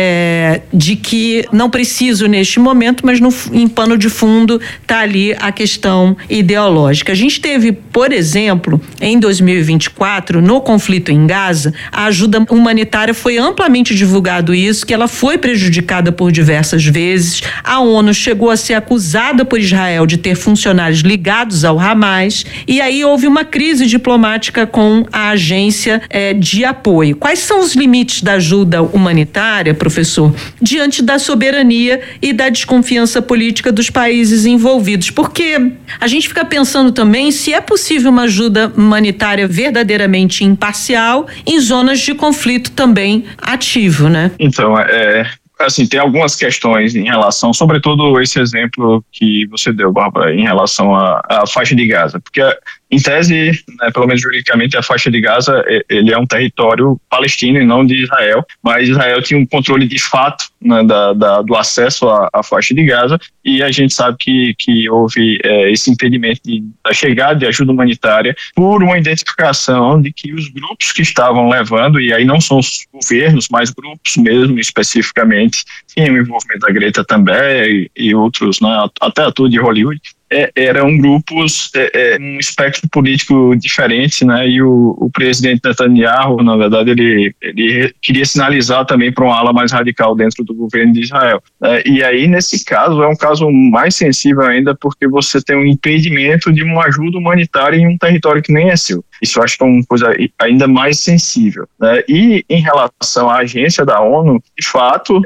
de que não preciso neste momento, mas em pano de fundo está ali a questão ideológica. A gente teve, por exemplo, em 2024, no conflito em Gaza, a ajuda humanitária foi amplamente divulgado isso, que ela foi prejudicada por diversas vezes. A ONU chegou a ser acusada por Israel de ter funcionários ligados ao Hamas, e aí houve uma crise diplomática com a agência de apoio. Quais são os limites da ajuda humanitária, professor, diante da soberania e da desconfiança política dos países envolvidos? Porque a gente fica pensando também se é possível uma ajuda humanitária verdadeiramente imparcial em zonas de conflito também ativo, né? Então, assim, tem algumas questões em relação, sobretudo esse exemplo que você deu, Bárbara, em relação à faixa de Gaza, porque em tese, né, pelo menos juridicamente, a faixa de Gaza ele é um território palestino e não de Israel, mas Israel tinha um controle de fato, né, do acesso à faixa de Gaza, e a gente sabe que houve esse impedimento da chegada de ajuda humanitária por uma identificação de que os grupos que estavam levando, e aí não são os governos, mas grupos mesmo especificamente, tinha o envolvimento da Greta Thunberg e outros, né, até a tour de Hollywood, eram grupos, um espectro político diferente, né? E o presidente Netanyahu, na verdade, ele queria sinalizar também para uma ala mais radical dentro do governo de Israel. E aí, nesse caso, é um caso mais sensível ainda, porque você tem um impedimento de uma ajuda humanitária em um território que nem é seu. Isso eu acho que é uma coisa ainda mais sensível, né? E em relação à agência da ONU, de fato,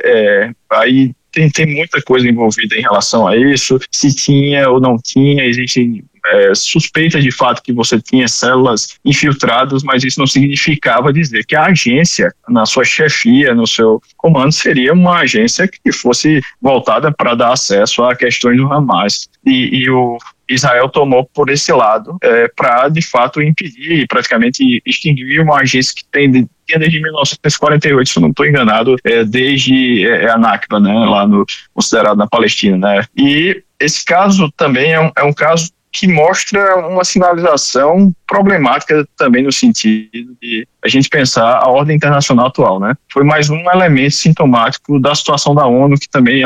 aí tem muita coisa envolvida em relação a isso, se tinha ou não tinha, existem suspeitas de fato que você tinha células infiltradas, mas isso não significava dizer que a agência, na sua chefia, no seu comando, seria uma agência que fosse voltada para dar acesso a questões do Hamas. E o Israel tomou por esse lado para, de fato, impedir e praticamente extinguir uma agência que tem desde 1948, se eu não estou enganado, desde a Nakba, né, lá considerado na Palestina, né? E esse caso também é um caso que mostra uma sinalização problemática também no sentido de a gente pensar a ordem internacional atual, né? Foi mais um elemento sintomático da situação da ONU, que também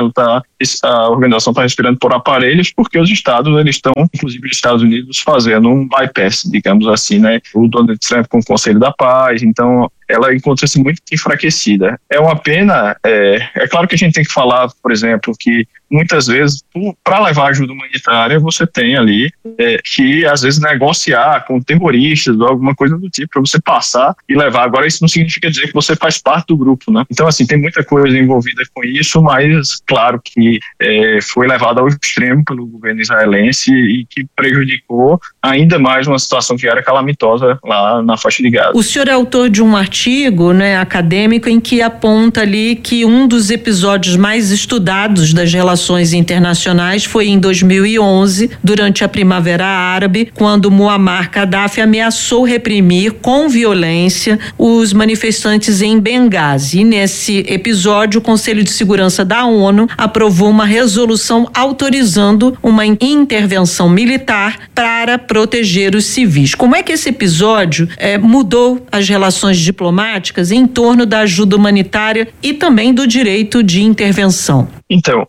a organização está respirando por aparelhos, porque os estados, eles estão, inclusive os Estados Unidos, fazendo um bypass, digamos assim, né? O Donald Trump com o Conselho da Paz, então ela encontra-se muito enfraquecida. É uma pena, é claro que a gente tem que falar, por exemplo, que muitas vezes, para levar ajuda humanitária, você tem ali que, às vezes, negociar com terroristas ou alguma coisa do tipo, para você passar e levar. Agora, isso não significa dizer que você faz parte do grupo, né? Então, assim, tem muita coisa envolvida com isso, mas, claro que foi levado ao extremo pelo governo israelense e que prejudicou ainda mais uma situação que era calamitosa lá na faixa de Gaza. O senhor é autor de um artigo, né, acadêmico, em que aponta ali que um dos episódios mais estudados das relações internacionais foi em 2011, durante a Primavera Árabe, quando Muammar Gaddafi ameaçou reprimir com violência os manifestantes em Benghazi. E nesse episódio, o Conselho de Segurança da ONU aprovou uma resolução autorizando uma intervenção militar para proteger os civis. Como é que esse episódio mudou as relações diplomáticas em torno da ajuda humanitária e também do direito de intervenção? Então,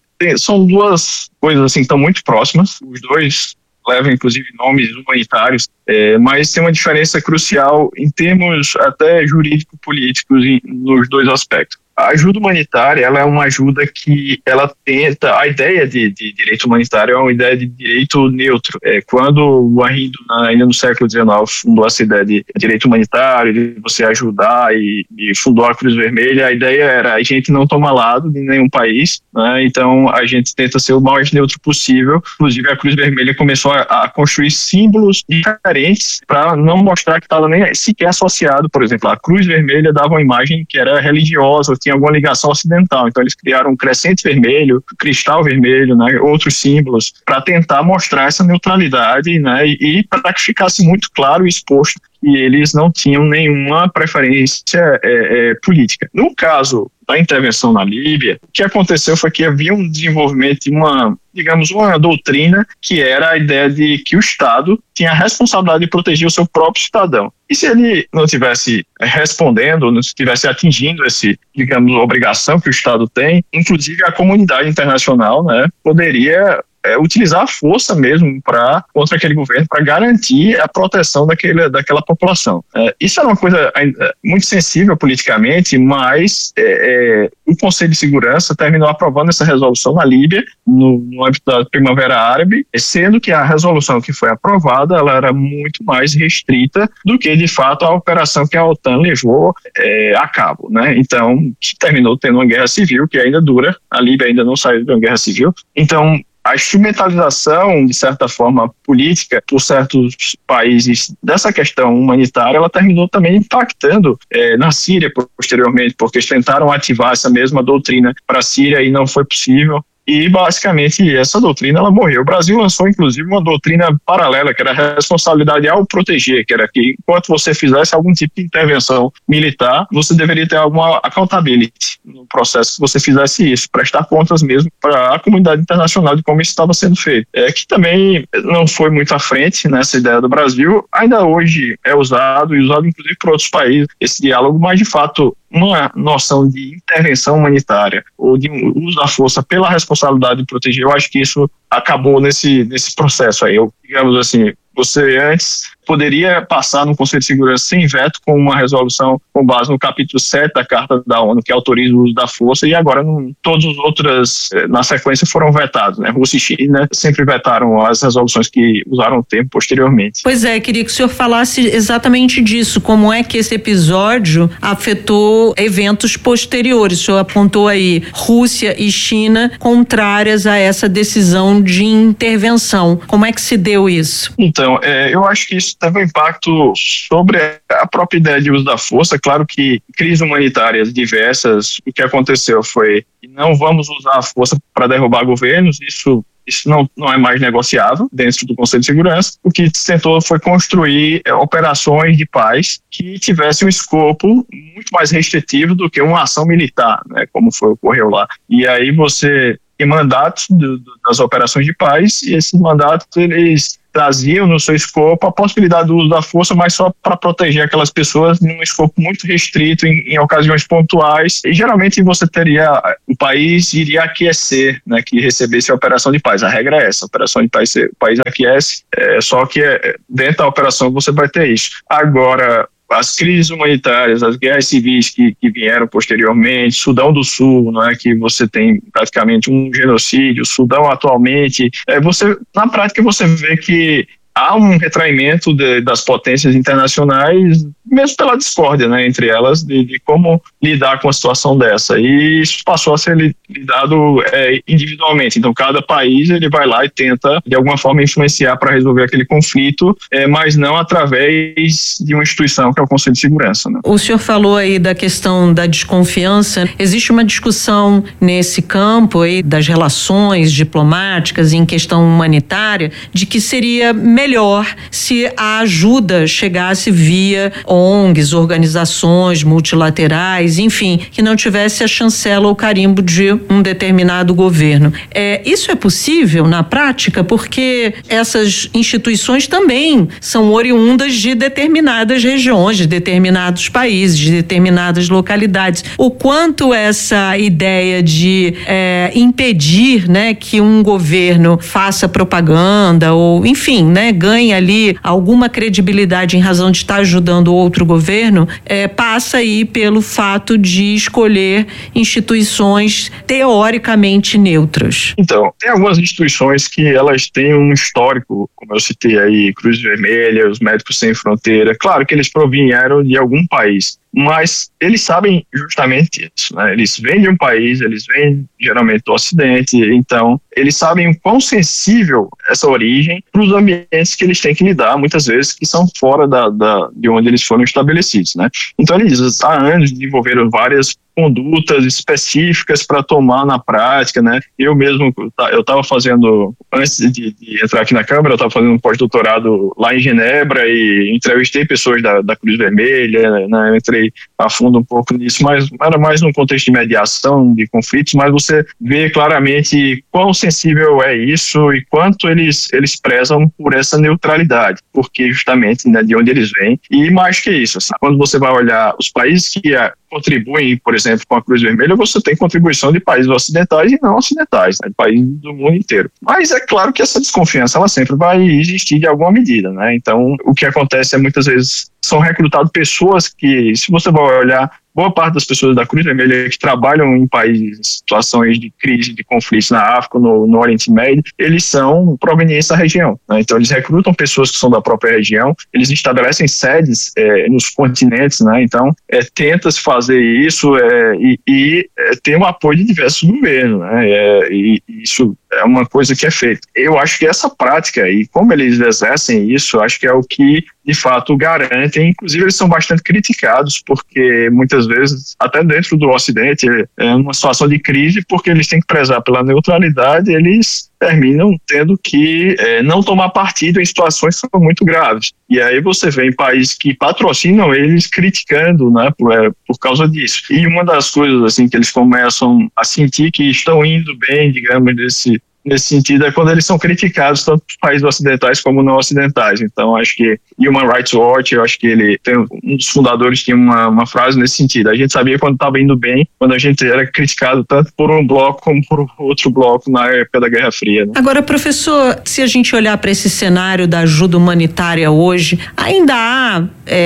são duas coisas assim que estão muito próximas. Os dois levam, inclusive, nomes humanitários, mas tem uma diferença crucial em termos até jurídico-políticos nos dois aspectos. A ajuda humanitária, ela é uma ajuda que ela tenta, a ideia de direito humanitário é uma ideia de direito neutro. Quando o Henri, ainda no século XIX, fundou essa ideia de direito humanitário, de você ajudar e fundou a Cruz Vermelha, a ideia era a gente não toma lado de nenhum país, né? Então a gente tenta ser o mais neutro possível. Inclusive a Cruz Vermelha começou a construir símbolos diferentes para não mostrar que estava nem sequer associado. Por exemplo, a Cruz Vermelha dava uma imagem que era religiosa, tinha alguma ligação ocidental, então eles criaram um crescente vermelho, cristal vermelho, né, outros símbolos, para tentar mostrar essa neutralidade, né, e para que ficasse muito claro e exposto que eles não tinham nenhuma preferência política. No caso da intervenção na Líbia, o que aconteceu foi que havia um desenvolvimento de uma doutrina que era a ideia de que o Estado tinha a responsabilidade de proteger o seu próprio cidadão. E se ele não estivesse respondendo, não estivesse atingindo essa obrigação que o Estado tem, inclusive a comunidade internacional, né, poderia utilizar a força mesmo contra aquele governo para garantir a proteção daquela população. Isso era uma coisa muito sensível politicamente, mas o Conselho de Segurança terminou aprovando essa resolução na Líbia, no âmbito da Primavera Árabe, sendo que a resolução que foi aprovada ela era muito mais restrita do que, de fato, a operação que a OTAN levou a cabo, né? Então, que terminou tendo uma guerra civil que ainda dura, a Líbia ainda não saiu de uma guerra civil. Então, a instrumentalização, de certa forma, política por certos países dessa questão humanitária, ela terminou também impactando na Síria posteriormente, porque eles tentaram ativar essa mesma doutrina para a Síria e não foi possível. E, basicamente, essa doutrina, ela morreu. O Brasil lançou, inclusive, uma doutrina paralela, que era a responsabilidade ao proteger, que era que, enquanto você fizesse algum tipo de intervenção militar, você deveria ter alguma accountability no processo que você fizesse isso, prestar contas mesmo para a comunidade internacional de como isso estava sendo feito. Que também não foi muito à frente nessa ideia do Brasil. Ainda hoje é usado, e usado, inclusive, por outros países, esse diálogo, mas, de fato, uma noção de intervenção humanitária ou de uso da força pela responsabilidade de proteger, eu acho que isso acabou nesse processo aí. Digamos assim, você antes poderia passar no Conselho de Segurança sem veto com uma resolução com base no capítulo 7 da Carta da ONU, que autoriza o uso da força, e agora todas as outras, na sequência, foram vetados, né? Rússia e China sempre vetaram as resoluções que usaram o termo posteriormente. Pois é, queria que o senhor falasse exatamente disso, como é que esse episódio afetou eventos posteriores. O senhor apontou aí Rússia e China contrárias a essa decisão de intervenção. Como é que se deu isso? Então, eu acho que isso teve um impacto sobre a própria ideia de uso da força. Claro que crises humanitárias diversas, o que aconteceu foi que não vamos usar a força para derrubar governos, isso não é mais negociável dentro do Conselho de Segurança. O que se tentou foi construir operações de paz que tivessem um escopo muito mais restritivo do que uma ação militar, né, como ocorreu lá. E aí você tem mandatos das operações de paz, e esses mandatos eles traziam no seu escopo a possibilidade do uso da força, mas só para proteger aquelas pessoas num escopo muito restrito, em ocasiões pontuais, e geralmente o país iria aquecer, né, que recebesse a operação de paz. A regra é essa, a operação de paz, o país aquece, só que dentro da operação você vai ter isso. Agora, as crises humanitárias, as guerras civis que vieram posteriormente, Sudão do Sul, não é, que você tem praticamente um genocídio, Sudão atualmente, na prática você vê que há um retraimento das potências internacionais, mesmo pela discórdia, né, entre elas, de como lidar com a situação dessa. E isso passou a ser lidado individualmente. Então, cada país ele vai lá e tenta, de alguma forma, influenciar para resolver aquele conflito, mas não através de uma instituição que é o Conselho de Segurança, né? O senhor falou aí da questão da desconfiança. Existe uma discussão nesse campo aí das relações diplomáticas em questão humanitária, de que seria melhor se a ajuda chegasse via ONGs, organizações multilaterais, enfim, que não tivesse a chancela ou carimbo de um determinado governo. Isso é possível na prática? Porque essas instituições também são oriundas de determinadas regiões, de determinados países, de determinadas localidades. O quanto essa ideia de impedir, né, que um governo faça propaganda ou, enfim, né, ganhe ali alguma credibilidade em razão de estar ajudando outro governo, passa aí pelo fato de escolher instituições teoricamente neutras. Então, tem algumas instituições que elas têm um histórico, como eu citei aí, Cruz Vermelha, os Médicos Sem Fronteira. Claro que eles provieram de algum país, mas eles sabem justamente isso, né? Eles vêm de um país, eles vêm geralmente do Ocidente, então eles sabem o quão sensível essa origem para os ambientes que eles têm que lidar, muitas vezes, que são fora de onde eles foram estabelecidos, né? Então eles há anos desenvolveram várias condutas específicas para tomar na prática, né? Eu mesmo, eu estava fazendo, antes de entrar aqui na Câmara, eu estava fazendo um pós-doutorado lá em Genebra e entrevistei pessoas da Cruz Vermelha, né? Eu entrei a fundo um pouco nisso, mas era mais num contexto de mediação, de conflitos, mas você vê claramente quão sensível é isso e quanto eles prezam por essa neutralidade, porque justamente, né, de onde eles vêm. E mais que isso, assim, quando você vai olhar os países que contribuem, por exemplo, com a Cruz Vermelha, você tem contribuição de países ocidentais e não ocidentais, né, de países do mundo inteiro. Mas é claro que essa desconfiança ela sempre vai existir de alguma medida, né? Então, o que acontece é muitas vezes são recrutadas pessoas que, se você vai olhar, boa parte das pessoas da Cruz Vermelha que trabalham em países, em situações de crise, de conflitos na África, no Oriente Médio, eles são provenientes da região, né? Então eles recrutam pessoas que são da própria região, eles estabelecem sedes nos continentes, né? Então tenta-se fazer isso e tem o apoio de diversos governos, né? E isso é uma coisa que é feita. Eu acho que essa prática e como eles exercem isso, acho que é o que de fato garantem. Inclusive eles são bastante criticados porque muitas vezes, até dentro do Ocidente, é uma situação de crise, porque eles têm que prezar pela neutralidade, eles terminam tendo que não tomar partido em situações que são muito graves. E aí você vê em países que patrocinam eles criticando, né, por causa disso. E uma das coisas assim que eles começam a sentir que estão indo bem, digamos, nesse sentido é quando eles são criticados, tanto por países ocidentais como não ocidentais. Então, acho que Human Rights Watch, eu acho que ele tem, um dos fundadores tinha uma frase nesse sentido. A gente sabia quando estava indo bem, quando a gente era criticado tanto por um bloco como por outro bloco na época da Guerra Fria, né? Agora, professor, se a gente olhar para esse cenário da ajuda humanitária hoje, ainda há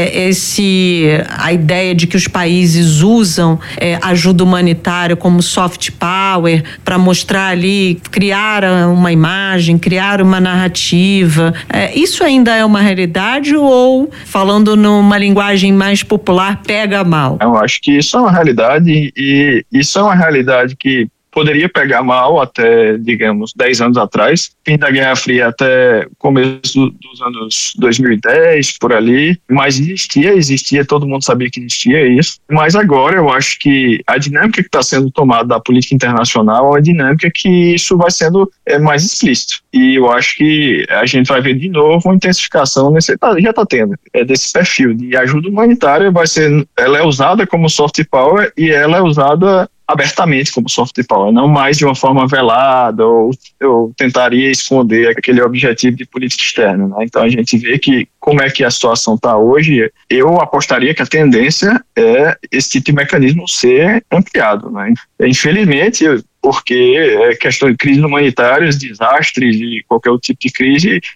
a ideia de que os países usam ajuda humanitária como soft power para mostrar ali, criar uma imagem, criar uma narrativa. Isso ainda é uma realidade ou, falando numa linguagem mais popular, pega mal? Eu acho que isso é uma realidade e isso é uma realidade que poderia pegar mal até, digamos, 10 anos atrás, fim da Guerra Fria até começo dos anos 2010, por ali, mas existia, todo mundo sabia que existia isso, mas agora eu acho que a dinâmica que está sendo tomada da política internacional é uma dinâmica que isso vai sendo mais explícito, e eu acho que a gente vai ver de novo uma intensificação, já está tendo, desse perfil de ajuda humanitária, ela é usada como soft power e ela é usada abertamente como soft power, não mais de uma forma velada ou eu tentaria esconder aquele objetivo de política externa, né? Então a gente vê que como é que a situação está hoje, eu apostaria que a tendência é esse tipo de mecanismo ser ampliado, né? Infelizmente, porque questão de crises humanitárias, desastres e qualquer outro tipo de crise,